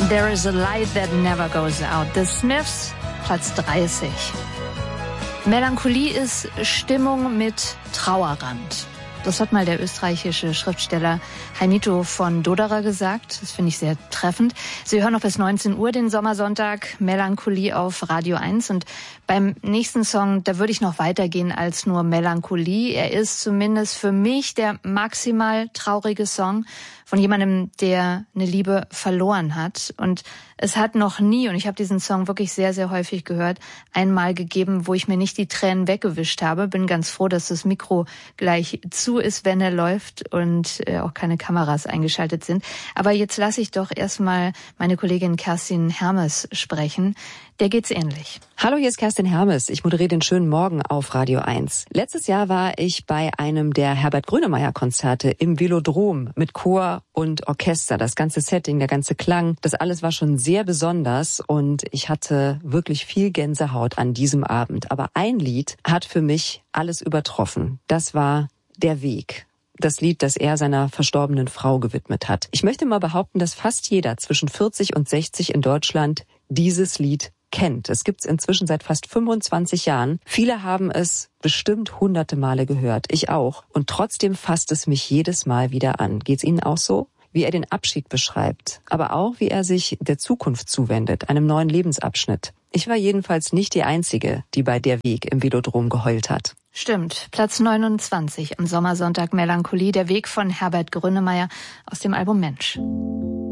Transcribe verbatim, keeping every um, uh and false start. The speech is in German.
There is a light that never goes out. The Smiths, Platz dreißig. Melancholie ist Stimmung mit Trauerrand. Das hat mal der österreichische Schriftsteller Heimito von Doderer gesagt. Das finde ich sehr treffend. Sie hören noch bis neunzehn Uhr den Sommersonntag Melancholie auf Radio eins. Und beim nächsten Song, da würde ich noch weitergehen als nur Melancholie. Er ist zumindest für mich der maximal traurige Song von jemandem, der eine Liebe verloren hat. Und es hat noch nie, und ich habe diesen Song wirklich sehr, sehr häufig gehört, einmal gegeben, wo ich mir nicht die Tränen weggewischt habe. Bin ganz froh, dass das Mikro gleich zu ist, wenn er läuft und äh, auch keine Kameras eingeschaltet sind. Aber jetzt lasse ich doch erstmal meine Kollegin Kerstin Hermes sprechen. Der geht's ähnlich. Hallo, hier ist Kerstin Hermes. Ich moderiere den schönen Morgen auf Radio eins. Letztes Jahr war ich bei einem der Herbert Grönemeyer Konzerte im Velodrom mit Chor und Orchester. Das ganze Setting, der ganze Klang, das alles war schon sehr besonders und ich hatte wirklich viel Gänsehaut an diesem Abend. Aber ein Lied hat für mich alles übertroffen. Das war Der Weg. Das Lied, das er seiner verstorbenen Frau gewidmet hat. Ich möchte mal behaupten, dass fast jeder zwischen vierzig und sechzig in Deutschland dieses Lied kennt. Es gibt's inzwischen seit fast fünfundzwanzig Jahren. Viele haben es bestimmt hunderte Male gehört. Ich auch. Und trotzdem fasst es mich jedes Mal wieder an. Geht's Ihnen auch so? Wie er den Abschied beschreibt, aber auch wie er sich der Zukunft zuwendet, einem neuen Lebensabschnitt. Ich war jedenfalls nicht die Einzige, die bei Der Weg im Velodrom geheult hat. Stimmt, Platz neunundzwanzig am Sommersonntag Melancholie, Der Weg von Herbert Grönemeyer aus dem Album Mensch.